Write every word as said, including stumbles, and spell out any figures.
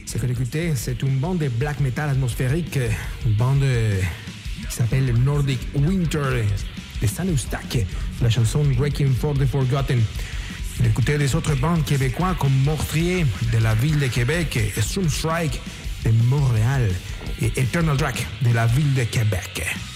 Ce que l'écouter, c'est une bande de black metal atmosphérique, une bande qui s'appelle Nordic Winter de Saint-Eustache, la chanson Breaking for the Forgotten. L'écouter des autres bandes québécois comme Meurtrier de la ville de Québec, et Strike de Montréal et Eternal Drac de la ville de Québec.